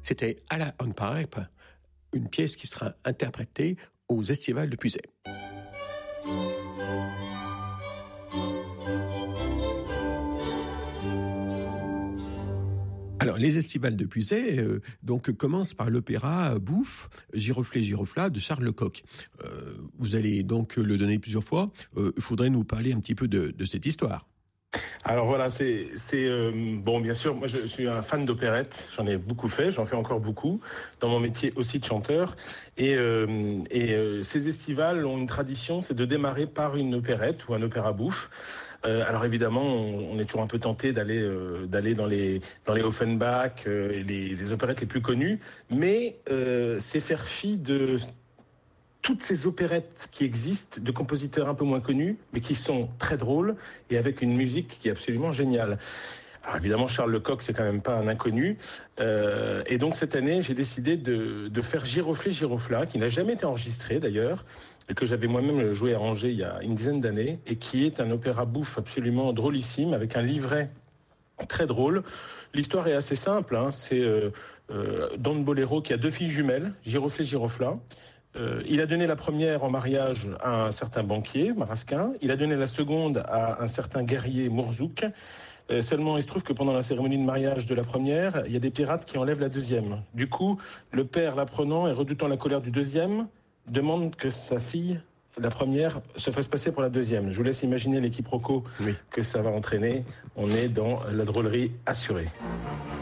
c'était à la hornpipe, une pièce qui sera interprétée aux Estivales de Puisay. Alors, les Estivales de Puisay donc commencent par l'opéra Bouffe, Giroflée, Girofla de Charles Lecoq. Vous allez donc le donner plusieurs fois. Il faudrait nous parler un petit peu de cette histoire. Alors voilà, bon, bien sûr, moi je suis un fan d'opérette, j'en ai beaucoup fait, j'en fais encore beaucoup, dans mon métier aussi de chanteur. Et ces estivales ont une tradition, c'est de démarrer par une opérette ou un opéra bouffe. Alors évidemment, on est toujours un peu tenté d'aller dans les Offenbach, les opérettes les plus connues, mais c'est faire fi de toutes ces opérettes qui existent, de compositeurs un peu moins connus, mais qui sont très drôles et avec une musique qui est absolument géniale. Alors évidemment, Charles Lecoq, c'est quand même pas un inconnu. Et donc cette année, j'ai décidé de faire Giroflée, Girofla, qui n'a jamais été enregistré d'ailleurs, et que j'avais moi-même joué à Angers il y a une dizaine d'années, et qui est un opéra bouffe absolument drôlissime, avec un livret très drôle. L'histoire est assez simple, hein. C'est Don Bolero qui a 2 filles jumelles, Giroflée, Girofla. Il a donné la première en mariage à un certain banquier, Marasquin. Il a donné la seconde à un certain guerrier, Mourzouk. Seulement, il se trouve que pendant la cérémonie de mariage de la première, il y a des pirates qui enlèvent la deuxième. Du coup, le père, l'apprenant et redoutant la colère du deuxième, demande que sa fille, la première, se fasse passer pour la deuxième. Je vous laisse imaginer les quiproquos que ça va entraîner. On est dans la drôlerie assurée.